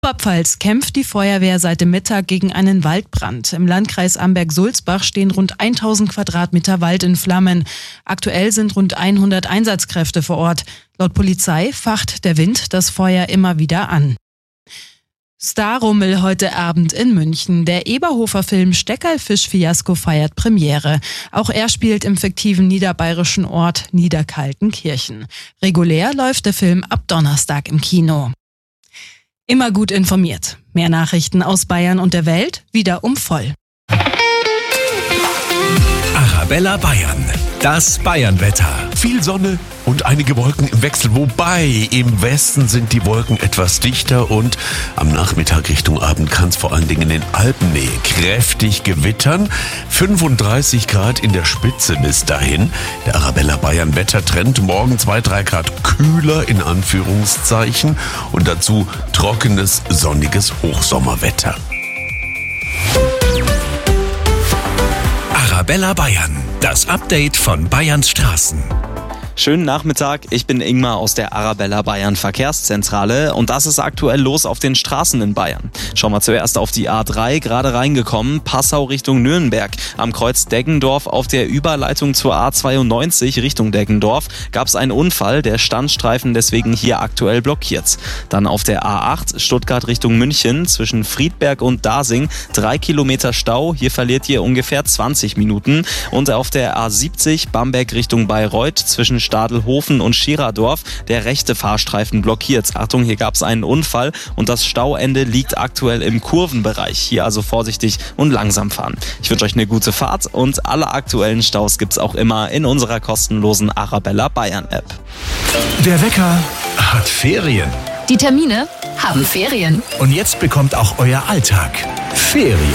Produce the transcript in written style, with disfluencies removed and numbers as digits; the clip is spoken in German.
Oberpfalz kämpft die Feuerwehr seit dem Mittag gegen einen Waldbrand. Im Landkreis Amberg-Sulzbach stehen rund 1000 Quadratmeter Wald in Flammen. Aktuell sind rund 100 Einsatzkräfte vor Ort. Laut Polizei facht der Wind das Feuer immer wieder an. Starrummel heute Abend in München. Der Eberhofer-Film Steckerlfisch-Fiasko feiert Premiere. Auch er spielt im fiktiven niederbayerischen Ort Niederkaltenkirchen. Regulär läuft der Film ab Donnerstag im Kino. Immer gut informiert. Mehr Nachrichten aus Bayern und der Welt wieder um voll. Arabella Bayern, das Bayernwetter. Viel Sonne und einige Wolken im Wechsel, wobei im Westen sind die Wolken etwas dichter und am Nachmittag Richtung Abend kann es vor allen Dingen in den Alpennähe kräftig gewittern. 35 Grad in der Spitze bis dahin. Der Arabella Bayern Wettertrend, morgen 2-3 Grad kühler in Anführungszeichen und dazu trockenes, sonniges Hochsommerwetter. Arabella Bayern, das Update von Bayerns Straßen. Schönen Nachmittag, ich bin Ingmar aus der Arabella Bayern Verkehrszentrale und das ist aktuell los auf den Straßen in Bayern. Schauen wir zuerst auf die A3, gerade reingekommen, Passau Richtung Nürnberg. Am Kreuz Deggendorf auf der Überleitung zur A92 Richtung Deggendorf gab es einen Unfall, der Standstreifen deswegen hier aktuell blockiert. Dann auf der A8 Stuttgart Richtung München zwischen Friedberg und Dasing 3 Kilometer Stau, hier verliert ihr ungefähr 20 Minuten. Und auf der A70 Bamberg Richtung Bayreuth zwischen Stadelhofen und Schirardorf der rechte Fahrstreifen blockiert. Achtung, hier gab es einen Unfall und das Stauende liegt aktuell im Kurvenbereich. Hier also vorsichtig und langsam fahren. Ich wünsche euch eine gute Fahrt und alle aktuellen Staus gibt's auch immer in unserer kostenlosen Arabella Bayern App. Der Wecker hat Ferien. Die Termine haben Ferien. Und jetzt bekommt auch euer Alltag Ferien.